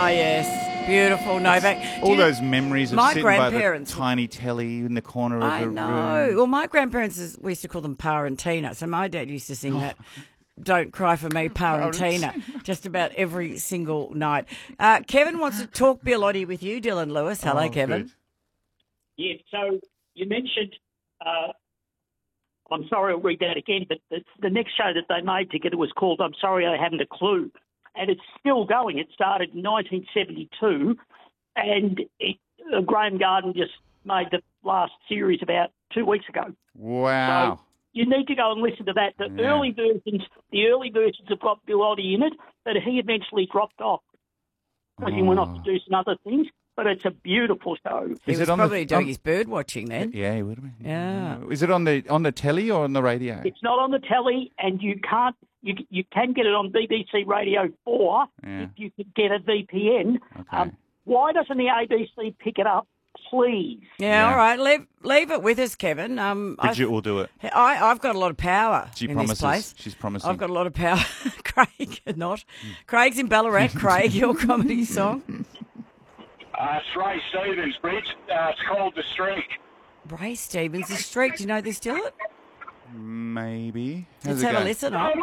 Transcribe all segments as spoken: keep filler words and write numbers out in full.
Ah, yes. Beautiful, Novak. All You- those memories of my sitting by the grandparents- tiny telly in the corner of I the know. room. Well, my grandparents, is- we used to call them Pa and Tina. So my dad used to sing that, Don't Cry For Me, Pa and Tina, just about every single night. Uh, Kevin wants to talk Bilotti with you, Dylan Lewis. Hello, Oh, Kevin. good. Yeah, so you mentioned, uh, I'm sorry, I'll read that again, but the, the next show that they made together was called I'm Sorry I Haven't a Clue. And it's still going. It started in nineteen seventy-two, and it, uh, Graham Garden just made the last series about two weeks ago. Wow. So you need to go and listen to that. The Yeah. early versions, the early versions have got Bill Oddie in it, but he eventually dropped off because he went off to do some other things. But it's a beautiful show. He Is was it on the- probably doing on- his bird watching then. Yeah, he would have been. Yeah. Is it on the on the telly or on the radio? It's not on the telly, and you can't. You you can get it on B B C Radio four Yeah. if you could get a V P N. Okay. Um, why doesn't the A B C pick it up, please? Yeah, Yeah. all right. Leave, leave it with us, Kevin. Um, I, Bridget will do it. I, I've got a lot of power She in promises. this place. She's promising. I've got a lot of power. Craig, not. Craig's in Ballarat. Craig, your comedy song. Uh, it's Ray Stevens, Bridge. Uh, it's called The Streak. Ray Stevens, The Streak. Do you know they still it? Maybe. How's Let's it have go? a listen. Oh.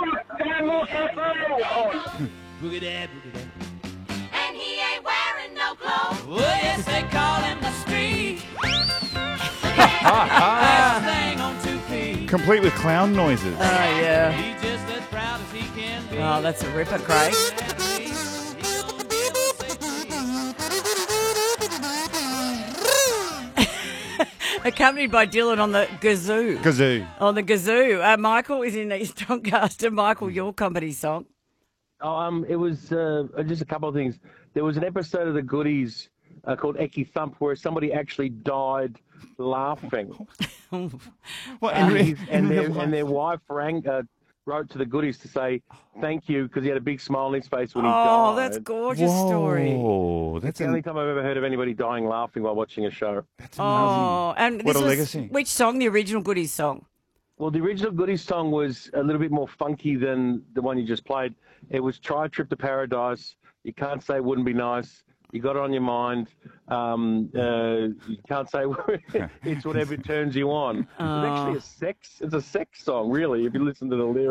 Boogie dad, boogie dad. And he ain't wearing no clothes. Oh, yes, they call him the street. Last thing on two feet. Complete with clown noises. Oh, yeah. He's just as proud as he can be. Oh, that's a ripper, Craig. Accompanied by Dylan on the kazoo. Kazoo. On the kazoo. Uh, Michael is in East Doncaster. Michael, your comedy song. Oh, um, it was uh, just a couple of things. There was an episode of The Goodies uh, called Ecky Thump where somebody actually died laughing, Well, and, in, his- in and real their life. and their wife rang, uh, wrote to The Goodies to say thank you because he had a big smile on his face when he died. Oh, that's a gorgeous story. Whoa, that's It's the an- only time I've ever heard of anybody dying laughing while watching a show. that's amazing. Oh, and What this a was legacy. which song? The original Goodies song. Well, the original Goodies song was a little bit more funky than the one you just played. It was Try a Trip to Paradise. You can't say it wouldn't be nice. You got it on your mind. Um, uh, you can't say it's whatever turns you on. It's actually a sex. It's a sex song, really, if you listen to the lyrics.